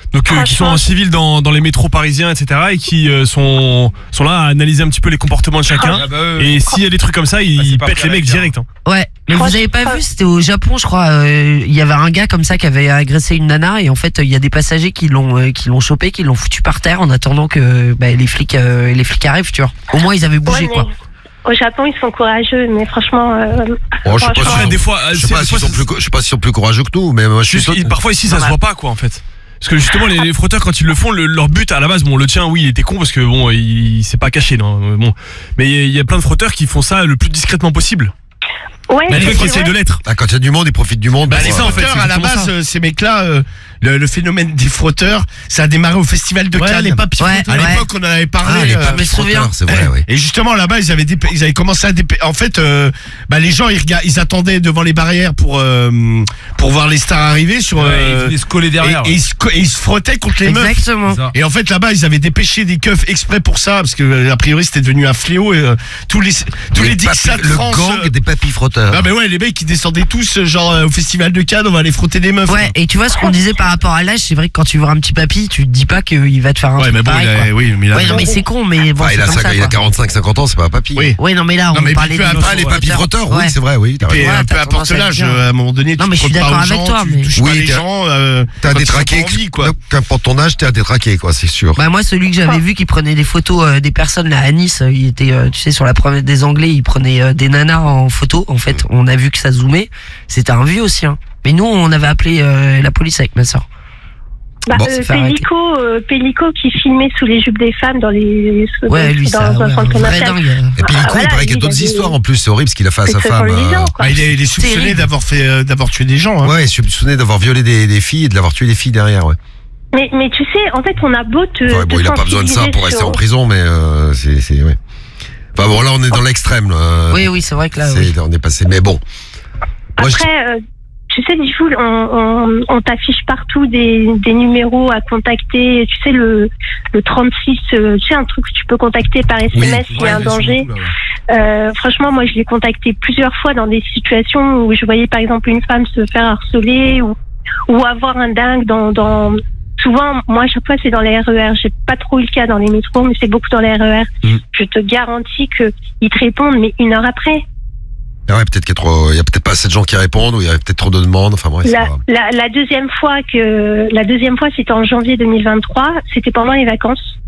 Donc euh, qui sont en civil dans, dans les métros parisiens, et cetera. Et qui euh, sont, sont là à analyser un petit peu les comportements de chacun. Ah bah, euh, Et s'il y a des trucs comme ça, ils bah, c'est pas pètent les mecs bien. direct. Hein. Ouais, mais vous avez pas vu, c'était au Japon, je crois. euh, Il y avait un gars comme ça qui avait agressé une nana et en fait, il y a des passagers qui l'ont euh, qui l'ont chopé, qui l'ont foutu par terre en attendant que bah, les flics euh, les flics arrivent, tu vois. Au moins, ils avaient bougé, Ouais, mais quoi. Au Japon, ils sont courageux, mais franchement. Euh, Bon, je sais pas franchement, si- Après, des fois, euh, Je sais c'est- pas des s'ils fois, sont plus, co- je sais pas s'ils sont plus courageux que nous, mais moi je suis Juste, sûr- parfois ici ça se voit pas quoi en fait. Parce que justement les, les frotteurs quand ils le font, le- leur but à la base, bon le tien oui il était con parce que bon il, il s'est pas caché non, euh, bon. Mais il y, a- il y a plein de frotteurs qui font ça le plus discrètement possible. Ouais, Mais les c'est mecs qui vrai. essayent de l'être. Ah, quand il y a du monde, ils profitent du monde. Bah, pour, les euh, en fait, frotteurs, c'est à la exactement base, ça. euh, ces mecs-là, euh, le, le phénomène des frotteurs, ça a démarré au festival de Ouais, Cannes. les papis Ouais, frotteurs. À ouais. l'époque, on en avait parlé. Ah, les euh, papis me souviens. frotteurs, c'est vrai, oui. Et justement, là-bas, ils avaient, dép- ils avaient commencé à dép- En fait, euh, bah, les gens, ils, rega- ils attendaient devant les barrières pour, euh, pour voir les stars arriver sur. Ouais, euh, ils venaient se coller et, derrière. et ils se, co- et ils se frottaient contre les meufs. Exactement. C'est ça. Et en fait, là-bas, ils avaient dépêché des keufs exprès pour ça, parce que euh, a priori, c'était devenu un fléau. Et, euh, tous les tous les, Les Dixat papis- le France, gang euh, des papis frotteurs. ah ben ouais, les mecs, ils descendaient tous, euh, genre euh, au festival de Cannes, on va aller frotter des meufs. Ouais, et tu vois ce qu'on disait par rapport à l'âge, c'est vrai que quand tu vois un petit papy, tu te dis pas qu'il va te faire un Ouais, truc mais bon, pareil, il a, quoi. oui, mais il a- Ouais, non, mais c'est con, mais bon, Enfin, c'est il, a comme cinq- ça, il a quoi. quarante-cinq cinquante ans, c'est pas un papy. Oui. Ouais, non, mais là, Non, on mais parlait peu des à peu, Ah, les papis frotteurs, oui, Ouais. c'est vrai, oui. t'as Et raison. Ouais, un t'as peu importe tendance à l'âge, dire. euh, à un moment donné, Non, tu mais te je suis frottes pas d'accord aux avec gens, toi, tu mais- touches Oui, pas les t'as- gens. euh, T'as quand ils sont détraqué, pas en vie, quoi. qu'importe ton âge, t'as détraqué, quoi, c'est sûr. Bah moi celui que j'avais vu qui prenait des photos euh, des personnes là à Nice, euh, il était euh, tu sais sur la promenade des Anglais, il prenait euh, des nanas en photo. En fait, on a vu que ça zoomait. C'était un vieux aussi hein. Mais nous on avait appelé euh, la police avec ma soeur. Bah, Bon, euh, c'est fait arrêter. Pellico, euh, Pellico qui filmait sous les jupes des femmes dans les Ouais, lui dans ça un ouais, centre un vrai commercial. dingue. Et puis, Ah, Nico, il voilà, paraît qu'il y a lui, d'autres il a des- histoires en plus, c'est horrible ce qu'il a fait à sa C'est femme. soixante-dix euh, ans, quoi. Bah, il est, il est soupçonné terrible. d'avoir fait, euh, d'avoir tué des gens. Hein. Ouais, il est soupçonné d'avoir violé des, des filles et de l'avoir tué des filles derrière, ouais. Mais, mais tu sais, en fait, on a beau te. Ouais, bon, te il a pas besoin de ça sensibiliser pour rester sur- en prison, mais euh, c'est, c'est, ouais. Enfin bon, là, on est dans l'extrême, là. Oui oui, c'est vrai que là C'est- oui. on est passé, mais bon. Moi, je- Après, euh, tu sais, Diffoul, on, on, on t'affiche partout des, des numéros à contacter. Tu sais, le, le trente-six, euh, tu sais, un truc que tu peux contacter par S M S s'il y a un danger. Euh, franchement, moi, je l'ai contacté plusieurs fois dans des situations où je voyais, par exemple, une femme se faire harceler ou, ou avoir un dingue dans, dans... Souvent, moi, à chaque fois, c'est dans les R E R. J'ai pas trop eu le cas dans les métros, mais c'est beaucoup dans les R E R. Mm. Je te garantis qu'ils te répondent, mais une heure après. Ah ouais, peut-être qu'il y a trop, il y a peut-être pas assez de gens qui répondent, ou il y a peut-être trop de demandes, enfin bref. c'est La, pas- la, la deuxième fois que la deuxième fois c'était en janvier deux mille vingt-trois, c'était pendant les vacances.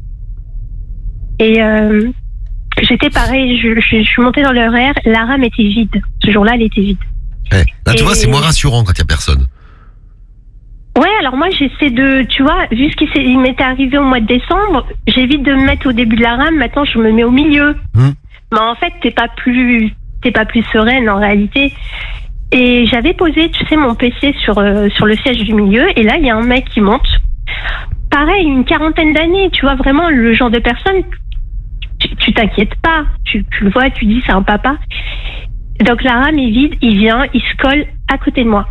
Et euh, j'étais pareil, je, je, je suis montée dans le R E R, la rame était vide. Ce jour-là, elle était vide. Ouais. Là, tu Et- vois, c'est moins rassurant quand il y a personne. Ouais, alors moi j'essaie de, tu vois, vu ce qui s'est- il m'était arrivé au mois de décembre, j'évite de me mettre au début de la rame. Maintenant, je me mets au milieu. Hmm. Mais en fait, t'es pas plus, t'es pas plus sereine en réalité. Et j'avais posé, tu sais, mon P C sur euh, sur le siège du milieu, et là il y a un mec qui monte. Pareil, une quarantaine d'années, tu vois, vraiment le genre de personne. Tu tu t'inquiètes pas, tu, tu le vois, tu dis c'est un papa. Donc la rame est vide, il vient, il se colle à côté de moi.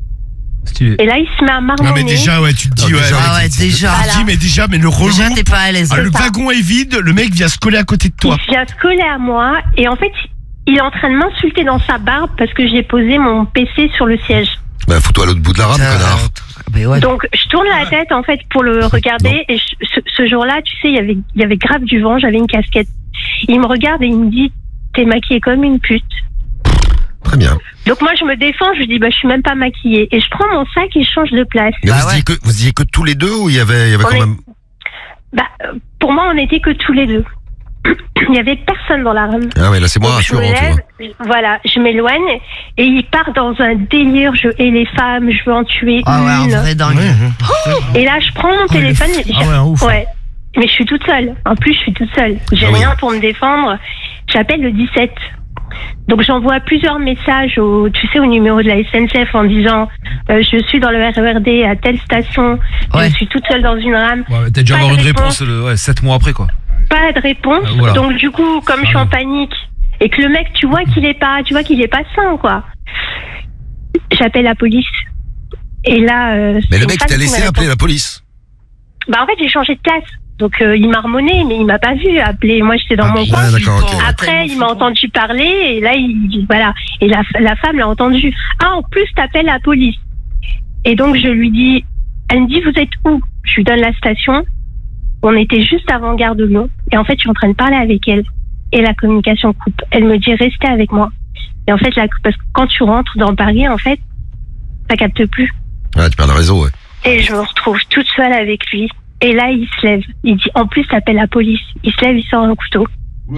Et là il se met à marmonner. Non, mais déjà, ouais, tu te dis, Non, ouais. déjà, Ah ouais, c'est- déjà. Tu te dis, mais déjà, mais le relou. Déjà t'es pas à l'aise. Ah, le ça. wagon est vide, le mec vient se coller à côté de toi. Il vient se coller à moi et en fait, il est en train de m'insulter dans sa barbe parce que j'ai posé mon P C sur le siège. Bah, fous-toi à l'autre bout de la rame, Euh, connard. Mais ouais. Donc, je tourne la tête en fait pour le regarder et je- ce, ce jour-là, tu sais, il y avait, il y avait grave du vent, j'avais une casquette. Il me regarde et il me dit, t'es maquillée comme une pute. Très bien. Donc moi, je me défends, je dis, bah, je suis même pas maquillée. Et je prends mon sac et je change de place. Mais Bah vous, ouais. disiez que, vous disiez que tous les deux, ou il y avait, il y avait On quand est- même. Bah, euh, pour moi, on n'était que tous les deux. Il y avait personne dans la rame. Ah ouais, là, c'est moins Donc, je me rassurant, tu vois. lève, voilà, je m'éloigne et il part dans un délire. Je hais les femmes, je veux en tuer Ah ouais, un une. vrai dingue. Et là, je prends mon Ah, téléphone. il est fou. et Ah j'a- ouais, un ouf. ouais. Mais je suis toute seule. En plus, je suis toute seule. J'ai Ah oui. rien pour me défendre. J'appelle le dix-sept. Donc j'envoie plusieurs messages au, tu sais, au numéro de la S N C F en disant euh, je suis dans le R E R D à telle station. Ouais. Je suis toute seule dans une rame. Ouais, t'as dû Pas avoir de une réponse. réponse, euh, ouais, sept mois après, quoi. Pas de réponse. Ah, voilà. Donc du coup, comme je suis en panique et que le mec, tu vois qu'il est pas, tu vois qu'il est pas sain, quoi. J'appelle la police. Et là, euh, Mais c'est le une mec femme t'a qui laissé me appeler répond. la police. Bah en fait, j'ai changé de place. Donc euh, il m'a harmonné, mais il m'a pas vu appeler. Moi, j'étais dans Ah, mon ouais, coin. d'accord, ok. Après, il m'a entendu parler et là, il dit voilà. Et la, la femme l'a entendu. Ah, en plus, t'appelles la police. Et donc, je lui dis, elle me dit, vous êtes où? je lui donne la station. On était juste avant Gare de Lyon. Et en fait, je suis en train de parler avec elle. Et la communication coupe. Elle me dit, restez avec moi. Et en fait, là, parce que quand tu rentres dans Paris, en fait, ça capte plus. Ouais, tu perds le réseau, ouais. Et je me retrouve toute seule avec lui. Et là, il se lève. Il dit, en plus, t'appelles la police. Il se lève, il sort un couteau.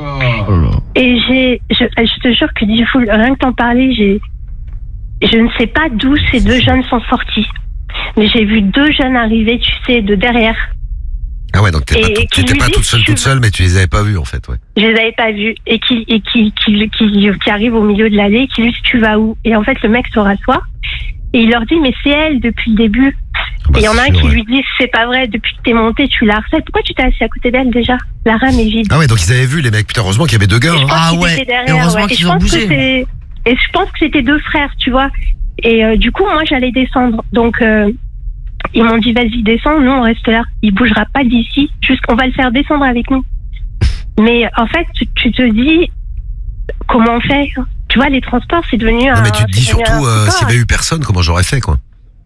Oh Et j'ai, je, je te jure que du coup, rien que t'en parler, j'ai, je ne sais pas d'où ces deux jeunes sont sortis. Mais j'ai vu deux jeunes arriver, tu sais, de derrière. Ah ouais, donc t'es pas, Et tout- qui t'étais lui pas dit, toute seule, tu toute vas- seule, mais tu les avais pas vus, en fait, ouais. Je les avais pas vus. Et qui, et qui, qui, qui, qui arrive au milieu de l'allée, qui lui dit, tu vas où? Et en fait, le mec se rassoit. Et il leur dit, mais c'est elle depuis le début. Bah, et il y en a un c'est qui sûr, ouais. lui dit, c'est pas vrai, depuis que t'es monté, tu la harcèles. Pourquoi tu t'es assis à côté d'elle déjà? La rame est vide. Ah ouais, donc ils avaient vu, les mecs. Putain, heureusement qu'il y avait deux gars, Et je hein. pense Ah qu'ils ouais. étaient derrière, Et heureusement ouais. Et qu'ils je ont pense que bougé. c'est- Et je pense que c'était deux frères, tu vois. Et euh, du coup, moi, j'allais descendre. Donc, euh, ils m'ont dit, vas-y, descends. Nous, on reste là. Il bougera pas d'ici. Juste, on va le faire descendre avec nous. Mais en fait, tu, tu te dis, comment on fait? Tu vois, les transports, c'est devenu un... Non, mais tu te dis c'est devenu surtout, un euh, support. s'il y avait eu personne, comment j'aurais fait, quoi.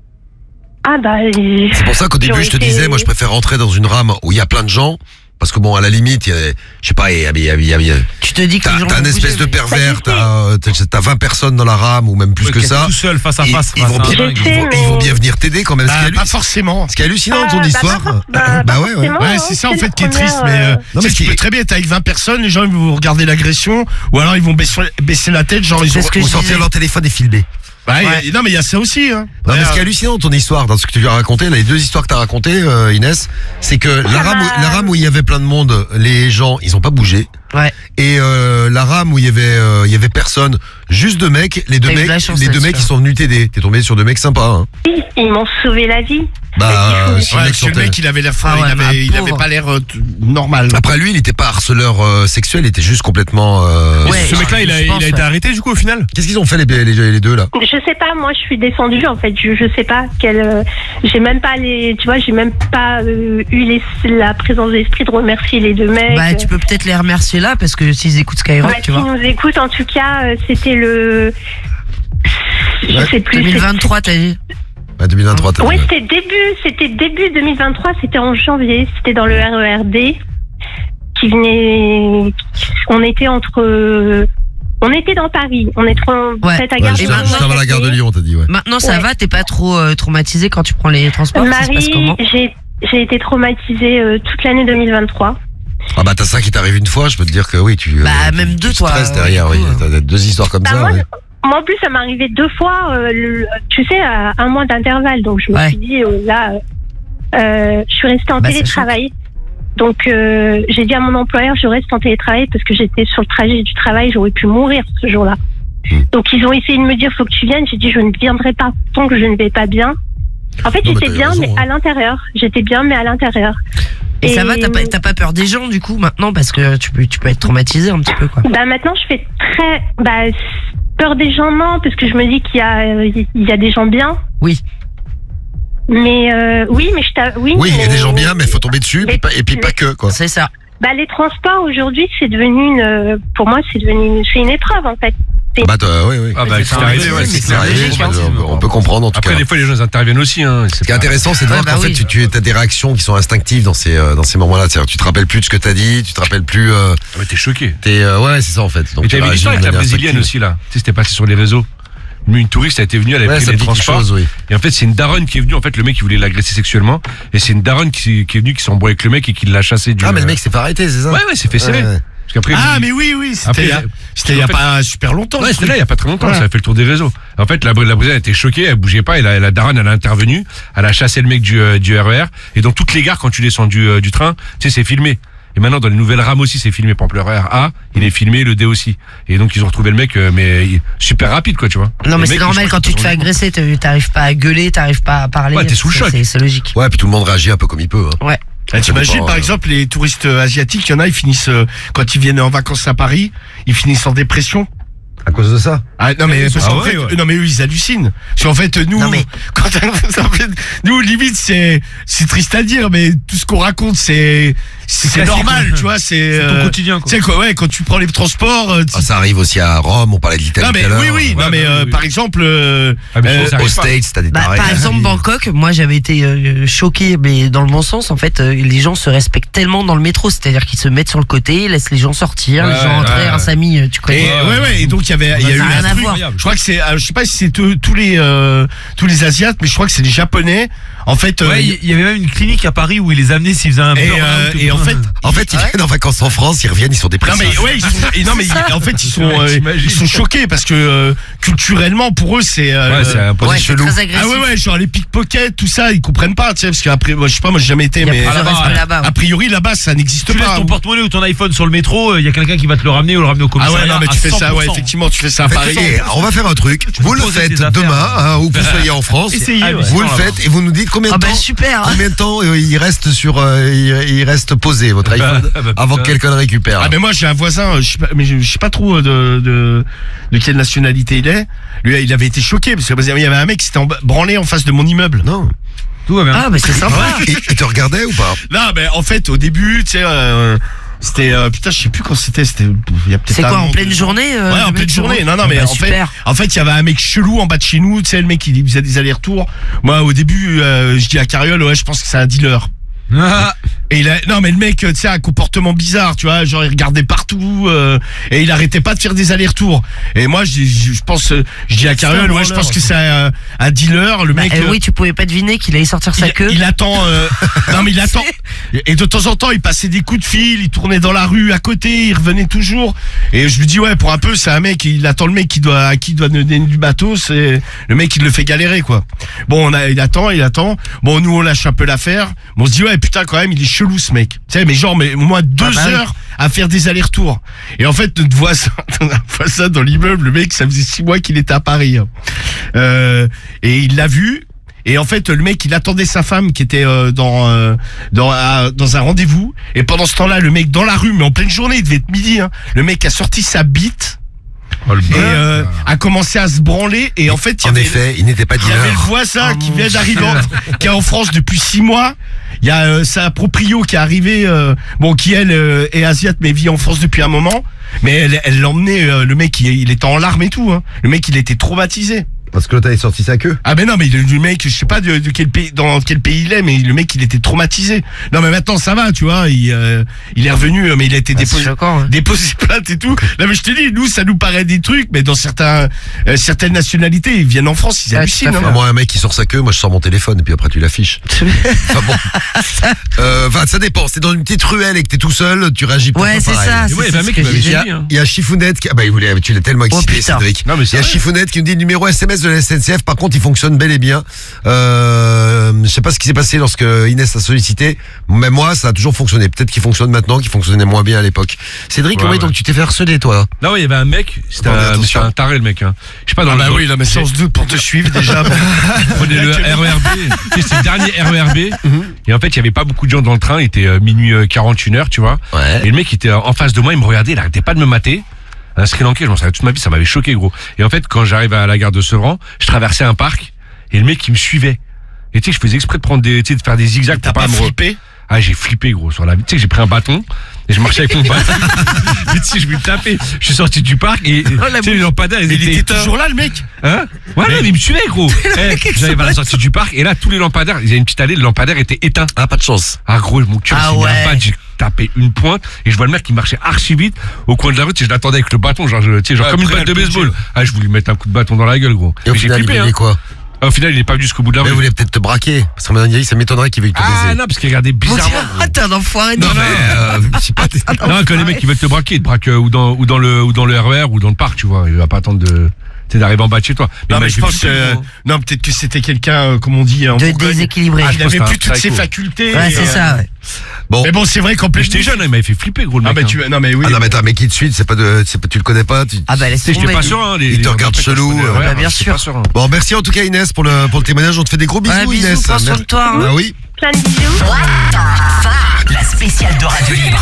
Ah bah... euh, C'est pour ça qu'au début, j'aurais je te été- disais, moi, je préfère rentrer dans une rame où il y a plein de gens. Parce que bon, à la limite, il y a, je sais pas, il y a, il y a, il y a- il y a- Tu te dis que les t'as gens t'as vont un espèce bouger, de mais- pervers, Bah, t'as, euh, t'as t'as vingt personnes dans la rame, ou même plus Ouais, que qui est ça. Tout seul, face à Ils, face. ils vont face à bien, un ils, dingue. sais, vont, mais- ils vont bien venir t'aider quand même. Ce qui Bah, est pas halluc- forcément. ce qui est hallucinant dans Ah, ton bah, histoire. pas- bah, bah pas ouais, ouais. forcément, Ouais, hein, c'est ça en c'est fait la qui est triste, première, mais euh, euh, Non, mais tu sais, ce tu qui- peux très bien être avec vingt personnes, les gens ils vont regarder l'agression, ou alors ils vont baisser, baisser la tête, genre ils C'est ont. ce que Ou je sortir disais. leur téléphone et filmer. Bah, il y a- Ouais. non mais il y a ça aussi. Hein. Non, mais Ouais, ce qui est hallucinant dans ton histoire, dans ce que tu as raconté, là, les deux histoires que tu as racontées, euh, Inès, c'est que la rame, où, la rame où il y avait plein de monde, les gens, ils ont pas bougé. Ouais. Et euh, la rame où il y avait, euh, il y avait personne, juste deux mecs, les deux T'as eu de mecs, la chance les deux là-dessus, mecs qui hein. sont venus t'aider. T'es tombé sur deux mecs sympas. Hein. Ils m'ont sauvé la vie. Bah, Il faut- si Ouais, le mec parce que le sortait- mec il avait l'air Ah ouais, il, bah, avait, il pauvre. avait pas l'air euh, t- normal. Après lui, il était pas harceleur euh, sexuel, il était juste complètement. Euh... Ouais. Ce mec-là, il a, je il pense, a été ouais. arrêté du coup au final. Qu'est-ce qu'ils ont fait les, les, les deux là? Je sais pas, moi je suis descendue en fait, je, je sais pas quelle, euh, j'ai même pas les, tu vois, j'ai même pas euh, eu les, la présence d'esprit de remercier les deux mecs. Bah, tu peux peut-être les remercier là, parce que s'ils écoutent Skyrock, Bah, tu s'ils vois. nous écoutent, en tout cas, euh, c'était le, je Ouais. sais plus. deux mille vingt-trois, t'as dit. Bah, deux mille vingt-trois, t'as Oui, dit, ouais. c'était début, c'était début deux mille vingt-trois, c'était en janvier, c'était dans le R E R D qui venait, on était entre, on était dans Paris, on était en Ouais. fait à Ouais, Gare juste, de Et Lyon. juste avant la gare de Lyon, t'as dit, ouais. Maintenant, ça Ouais. va, t'es pas trop euh, traumatisé quand tu prends les transports, ça se passe Marie, comment? j'ai j'ai été traumatisée euh, toute l'année deux mille vingt-trois. Ah bah t'as ça qui t'arrive une fois, je peux te dire que oui, tu. Bah, euh, tu- même tu deux, toi, stresses ouais, derrière, du oui. coup, T'as deux histoires comme Bah, ça, moi, ouais. Moi, en plus, ça m'est arrivé deux fois, euh, le- tu sais, à un mois d'intervalle. Donc, je me Ouais. suis dit, euh, là, euh, je suis restée en Bah, ça télétravail. Donc, euh, j'ai dit à mon employeur, je reste en télétravail parce que j'étais sur le trajet du travail, j'aurais pu mourir ce jour-là. Mm. Donc, ils ont essayé de me dire, faut que tu viennes. J'ai dit, je ne viendrai pas tant que je ne vais pas bien. En fait, Non, mais j'étais t'as eu bien, raison, mais hein. à l'intérieur. J'étais bien, mais à l'intérieur. Et ça va, t'as pas, t'as pas peur des gens, du coup, maintenant, parce que tu peux, tu peux être traumatisé un petit peu, quoi. Bah maintenant je fais très bah peur des gens non parce que je me dis qu'il y a euh, il y a des gens bien. Oui. Mais euh, oui mais je t'a- oui. Oui, il y a mais- des gens bien, mais faut tomber dessus, et puis Mais- pas, et puis pas que, quoi. C'est ça. Bah les transports aujourd'hui c'est devenu une euh, pour moi c'est devenu une, c'est une épreuve en fait. Ah bah, toi, oui, oui. Ah bah, c'est c'est un arrivé, risque, ouais, mais c'est C'est c'est arrivé, logique, on, hein. peut- on peut comprendre, en tout Après, cas. des fois, les gens ils interviennent aussi. Hein. Ce qui est intéressant, c'est de Ouais, voir bah qu'en fait, oui. tu, tu as des réactions qui sont instinctives dans ces, euh, dans ces moments-là. C'est-à-dire, tu te rappelles plus de ce que t'as dit, tu te rappelles plus, euh, Ah, mais t'es choqué. t'es, euh, ouais, c'est ça, en fait. Donc, Et tu t'avais réagis l'histoire de avec la manière brésilienne instinctive. aussi, là. Tu sais, c'était passé sur les réseaux. Une touriste a été venue, elle avait Ouais, pris ça les me dit quelque transports. chose, oui. Et en fait, c'est une daronne qui est venue. En fait, le mec, il voulait l'agresser sexuellement. Et c'est une daronne qui, qui est venue, qui s'est embrouillée avec le mec et qui l'a chassé du. Ah, mais le mec s'est fait arrêter, c'est ça? Ouais, ouais, c'est fait serrer. Ouais, ouais. Parce qu'après, Ah il- mais oui oui, c'était Après, il y a- c'était il y a en fait- pas super longtemps. Ouais, ce c'était là, il truc. y a pas très longtemps, Ouais. ça a fait le tour des réseaux. En fait, la, la Brésilienne était choquée, elle bougeait pas, et la, la daronne, elle a intervenu, elle a chassé le mec du, euh, du R E R, et dans toutes les gares, quand tu descends du, euh, du train, tu sais, c'est filmé. Et maintenant, dans les nouvelles rames aussi, c'est filmé. Par exemple, le R E R A, il est filmé, le D aussi. Et donc, ils ont retrouvé le mec, euh, mais il- super rapide, quoi, tu vois. Non, Le mais mec, c'est je normal crois quand tu qu'ils te fais se sont agresser, t'es- t'arrives pas à gueuler, t'arrives pas à parler. Ouais, t'es sous le C'est- choc. C'est c'est logique. Ouais, puis tout le monde réagit un peu comme il peut, hein. Ouais. Ah, T'imagines dépend, par euh, exemple les touristes euh, asiatiques, il y en a, ils finissent euh, quand ils viennent en vacances à Paris, ils finissent en dépression. À cause de ça. Ah non mais parce Ah qu'en ouais, fait, ouais. non mais eux ils hallucinent. Parce qu'en fait nous, Non, mais- quand en fait, nous limite c'est c'est triste à dire, mais tout ce qu'on raconte c'est c'est classique, normal, ouais. tu vois, c'est C'est ton euh, quotidien, quoi. Tu sais quoi, ouais, quand tu prends les transports. euh, tu- Ah, ça arrive aussi à Rome, on parlait de l'Italie non mais tout à l'heure. oui oui, Ouais, non mais bah, euh, oui. par exemple, euh, Ah, mais euh, ça Aux arrive pas. States, t'as des Bah, tarés. par exemple, Bangkok, moi j'avais été euh, choqué, mais dans le bon sens, en fait, euh, les gens se respectent tellement dans le métro, c'est-à-dire qu'ils se mettent sur le côté, laissent les gens sortir, les Ouais, gens entrer, ouais. un Samy, euh, tu Et, connais. ouais, ouais, et donc il y avait, il y a Ça eu n'a rien un à truc. voir. Je crois que c'est, euh, je sais pas si c'est tous tous les, euh, tous les Asiates, mais je crois que c'est les Japonais. En fait, euh, Ouais, il y avait même une clinique à Paris où ils les amenaient s'ils faisaient un et, burn-out euh, ou et en quoi. fait, En fait, ils viennent en vacances en France, ils reviennent, ils sont non dépressifs. mais ouais, ils sont, et non mais ils- en fait ils sont, euh, ils sont choqués parce que euh, culturellement pour eux c'est, euh, Ouais, c'est un peu Ouais, c'est chelou. très agressif. ah ouais ouais, genre les pickpockets, tout ça, ils comprennent pas, tu sais, parce qu'après, moi je sais pas, moi j'ai jamais été, Il y a mais plus de là-bas, respect là-bas. ouais. a priori là-bas ça n'existe Tu laisses pas. ton porte-monnaie ou ton iPhone sur le métro, il y a quelqu'un qui va te le ramener ou le ramener au Ah commissariat. ouais, non mais tu à fais ça, cent pour ouais, cent. effectivement, tu fais ça à Faites- Paris. eh, on va faire un truc. Vous le poser faites tes affaires. demain, hein, où que vous soyez en France. Essayez, vous ouais. le Là-bas. faites et vous nous dites combien de Ah bah temps. super. Combien de temps euh, il reste sur, euh, il, il reste posé votre iPhone bah, putain. avant que quelqu'un le récupère. Ah mais moi j'ai un voisin, euh, je sais pas, mais je, je sais pas trop euh, de, de de quelle nationalité il est. Lui il avait été choqué parce qu'il y avait un mec qui s'était en- branlé en face de mon immeuble. Non. Tout va bien. Ah bah c'est sympa. Il, il te regardait ou pas? Non mais en fait au début tu sais euh, c'était euh, putain je sais plus quand c'était, c'était il y a peut-être C'est un quoi, an, en pleine deux ans. journée euh, Ouais, le en mec pleine se journée. rend- Non, non, Ah mais bah, en fait, super. en fait, il y avait un mec chelou en bas de chez nous, tu sais, le mec, il faisait des allers-retours. Moi, au début, euh, je dis à Carriole, ouais, je pense que c'est un dealer. Ah, Et il a, non, mais le mec, tu sais, a un comportement bizarre, tu vois, genre, il regardait partout, euh, et il arrêtait pas de faire des allers-retours. Et moi, je, je, je pense, euh, je dis à Carriole, ouais, je pense que c'est un, un dealer, le Bah, mec. euh, euh, oui, tu pouvais pas deviner qu'il allait sortir sa il, queue. il attend, euh, non mais il attend. Et de temps en temps, il passait des coups de fil, il tournait dans la rue à côté, il revenait toujours. Et je lui dis ouais, pour un peu, c'est un mec, il attend le mec qui doit, à qui il doit donner du bateau, c'est le mec qui le fait galérer quoi. Bon, on a, il attend, il attend. Bon, nous on lâche un peu l'affaire. Bon, on se dit ouais, putain quand même, il est chelou ce mec. Tu sais, mais genre, mais au moins deux bah oui. heures à faire des allers-retours. Et en fait, notre voisin, notre voisin dans l'immeuble, le mec, ça faisait six mois qu'il était à Paris. hein. Euh, et il l'a vu. Et en fait, le mec, il attendait sa femme qui était euh, dans euh, dans à- dans un rendez-vous. Et pendant ce temps-là, le mec dans la rue, mais en pleine journée, il devait être midi. Hein, le mec a sorti sa bite Oh, le et bâtard. euh, a commencé à se branler. Et en fait, il y En avait effet, il n'était pas il y avait le dealer. voisin Oh qui mon vient d'arriver, en- qui est en France depuis six mois. Il y a euh, sa proprio qui est arrivée, euh, bon, qui elle euh, est asiate mais vit en France depuis un moment. Mais elle, elle l'emmenait, euh, le mec, il, il était en larmes et tout. Hein. Le mec, il était traumatisé. Parce que l'autre avait sorti sa queue. Ah ben non mais le, le mec, je sais pas de, de quel pays, dans quel pays il est, mais le mec il était traumatisé. Non mais maintenant ça va, tu vois, il, euh, il est revenu, mais il a été Ah, c'est déposé, choquant, hein. déposé plainte et tout. Non mais je te dis, nous ça nous paraît des trucs, mais dans certains, euh, certaines nationalités, ils viennent en France, ils Ouais, hallucinent. tout à hein. fait. Ah, moi, un mec qui sort sa queue, moi je sors mon téléphone et puis après tu l'affiches. Enfin bon. Euh, Enfin, ça dépend. C'est dans une petite ruelle et que t'es tout seul, tu réagis pas Ouais, c'est pareil. ça. Et ouais, il y c'est avait un ce mec que qui m'avait j'ai Il y dit. a, hein. il y a Chifounette qui... Ah bah il voulait, tu l'as tellement excité, putain. Cédric. Non, mais Il c'est y a vrai. Chifounette qui me dit le numéro S M S de la S N C F, par contre il fonctionne bel et bien. Euh, je sais pas ce qui s'est passé lorsque Inès a sollicité, mais moi ça a toujours fonctionné. Peut-être qu'il fonctionne maintenant, qu'il fonctionnait moins bien à l'époque. Cédric, Ouais, oui, ouais. donc tu t'es fait harceler toi. Non, ouais, il y avait un mec, c'était Attendez, un, mais attention. c'était un taré le mec. Hein. Je sais pas, dans Ah le bah dans- oui, là mais sans doute pour te suivre déjà. bon. Il prenait le R E R B, tu sais, c'est le dernier R E R B. Et en fait, il y avait pas beaucoup de gens dans le train, il était euh, minuit euh, quarante, une heure, tu vois. Ouais. Et le mec il était euh, en face de moi, il me regardait, il arrêtait pas de me mater. Un Sri Lankais, je m'en souviens toute ma vie, ça m'avait choqué gros. Et en fait, quand j'arrive à la gare de Sevran, je traversais un parc et le mec il me suivait. Et tu sais, je faisais exprès de prendre des, tu sais, de faire des zigzags T'as pour pas pas me re- flippé? Ah, j'ai flippé gros sur la vie. Tu sais que j'ai pris un bâton et je marchais avec mon bâton. Et tu sais, je me tapais. Je suis sorti du parc et tu sais, les lampadaires ils Mais il étaient était éteints. toujours là le mec. Hein ouais, non, mais il me suivait, gros. Eh, j'arrive à la sortie du parc et là, tous les lampadaires, il y a une petite allée, le lampadaire était éteint. Ah, pas de chance. Ah, gros, mon cœur Ah s'est mis à ouais. battre, j'ai tapé une pointe et je vois le mec qui marchait archi vite au coin de la route et je l'attendais avec le bâton, genre, je- tu sais, genre Ouais, comme une prêt à batte de le baseball. puncher. Ah, je voulais lui mettre un coup de bâton dans la gueule, gros. Et au Mais j'ai final, il flippé, voulait hein. quoi? Ah, au final, il est pas venu jusqu'au bout de la Mais rue. il voulait peut-être te braquer. Parce que maintenant, ça m'étonnerait qu'il veuille te Ah, baiser. non, parce qu'il regardait bizarrement. Ah, t'es un enfoiré. Non, non. mais, euh, je sais pas. t'es- Non, quand les mecs qui veulent te braquer, ils te braquent euh, ou dans, ou dans le, ou dans le R E R ou dans le parc, tu vois. Il va pas attendre de, tu sais, d'arriver en bas de chez toi. Non il mais m'a je fait pense flipper, euh, gros. non peut-être que c'était quelqu'un euh, comme on dit en De Bourgogne. déséquilibré. Ah, je il pense avait que plus c'était un toutes ses psycho. facultés. Ouais, et, c'est euh, ça. Ouais. Bon. Mais bon, c'est vrai qu'en Mais plus j'étais jeune, hein, il m'avait fait flipper, gros, le Ah mec. bah tu hein. non mais oui. Ah non, mais t'as un mec qui te suit, c'est pas de, c'est pas, tu le connais pas. Tu... Ah bah laisse Tu sais, j'étais tomber. pas sûr, hein, les, Il te les- regarde en fait, quand chelou, je prenais le euh, R E R, bah, bien j'étais sûr. pas sûr, hein. Bon, merci en tout cas Inès pour le, pour le témoignage. On te fait des gros bisous, Ouais, bisous, Inès. prends soin de toi, hein. Ah oui. Plein de bisous. La spéciale de Radio Libre, vingt et une heures.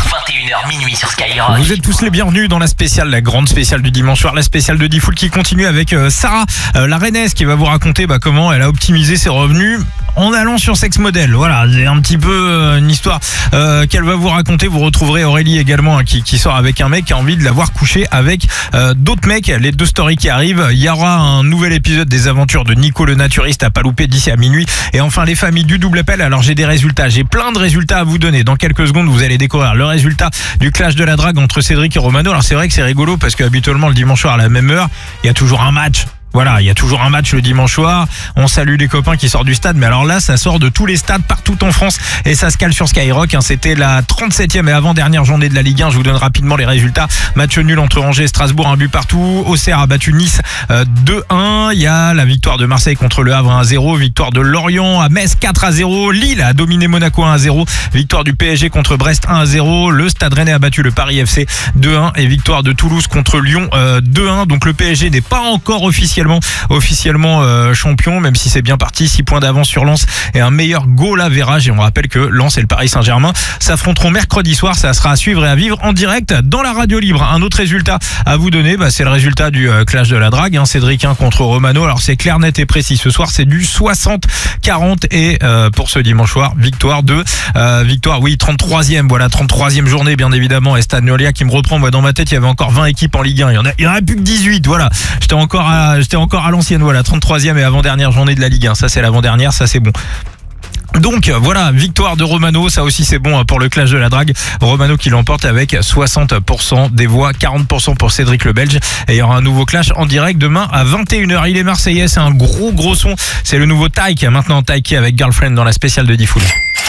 heure minuit sur Skyrock. Vous êtes tous les bienvenus dans la spéciale, la grande spéciale du dimanche soir, la spéciale de Diffoul qui continue avec euh, Sarah, euh, la Rennaise, qui va vous raconter bah, comment elle a optimisé ses revenus en allant sur Sex Model. Voilà, c'est un petit peu euh, une histoire euh, qu'elle va vous raconter. Vous retrouverez Aurélie également hein, qui, qui sort avec un mec qui a envie de l'avoir couché avec euh, d'autres mecs. Les deux stories qui arrivent. Il y aura un nouvel épisode des aventures de Nico le naturiste à pas louper d'ici à minuit. Et enfin les familles du double appel. Alors j'ai des résultats, j'ai plein de résultats à vous donner. Dans quelques secondes vous allez découvrir le résultat du clash de la drague entre Cédric et Romano. Alors c'est vrai que c'est rigolo parce que habituellement le dimanche soir à la même heure il y a toujours un match. Voilà, il y a toujours un match le dimanche soir. On salue les copains qui sortent du stade. Mais alors là, ça sort de tous les stades partout en France. Et ça se cale sur Skyrock. Hein. C'était la trente-septième et avant-dernière journée de la Ligue un. Je vous donne rapidement les résultats. Match nul entre Angers et Strasbourg, un but partout. Auxerre a battu Nice euh, deux un. Il y a la victoire de Marseille contre le Havre un à zéro. Victoire de Lorient à Metz quatre à zéro. Lille a dominé Monaco un à zéro. Victoire du P S G contre Brest un à zéro. Le Stade Rennais a battu le Paris F C deux un. Et victoire de Toulouse contre Lyon euh, deux un. Donc le P S G n'est pas encore officiellement officiellement euh, champion, même si c'est bien parti. six points d'avance sur Lens et un meilleur goal average. Et on rappelle que Lens et le Paris Saint-Germain s'affronteront mercredi soir. Ça sera à suivre et à vivre en direct dans la radio libre. Un autre résultat à vous donner, bah, c'est le résultat du euh, clash de la drague. Hein, Cédric un contre Romano. Alors c'est clair, net et précis. Ce soir c'est du soixante quarante et euh, pour ce dimanche soir, victoire de euh, victoire, oui, trente-troisième. Voilà, trente-troisième journée bien évidemment. Et Stade Nolia qui me reprend. Moi dans ma tête il y avait encore vingt équipes en Ligue un. Il y en a, il y en a plus que dix-huit. Voilà, j'étais encore à, j'étais encore à l'ancienne, voilà, trente-troisième et avant-dernière journée de la Ligue un. Ça c'est l'avant-dernière, ça c'est bon. Donc voilà, victoire de Romano, ça aussi c'est bon pour le clash de la drague. Romano qui l'emporte avec soixante pour cent des voix, quarante pour cent pour Cédric le Belge. Et il y aura un nouveau clash en direct demain à vingt et une heures. Il est marseillais, c'est un gros gros son. C'est le nouveau Taïk, maintenant Taïk avec Girlfriend dans la spéciale de Diffoul.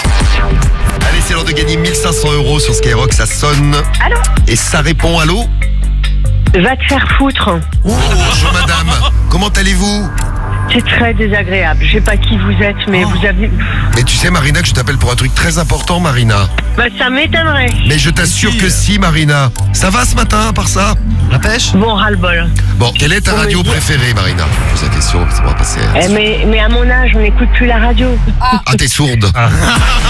Allez, c'est l'heure de gagner mille cinq cents euros sur Skyrock, ça sonne. Allô? Et ça répond, allô? Va te faire foutre. Oh, bonjour madame, comment allez-vous? C'est très désagréable. Je sais pas qui vous êtes, mais vous avez... Mais tu sais Marina que je t'appelle pour un truc très important Marina. Bah ça m'étonnerait. Mais je t'assure que si Marina. Ça va ce matin à part ça? La pêche? Bon, ras-le-bol. Bon, quelle est ta Faut me radio dire. préférée Marina? Je pose la question, ça va passer. Eh, mais, mais à mon âge, on n'écoute plus la radio. Ah, t'es sourde.